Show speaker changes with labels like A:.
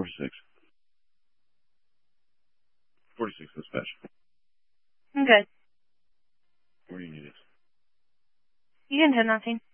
A: 46. 46 dispatch.
B: I'm good.
A: Where do you need it?
B: You can do nothing.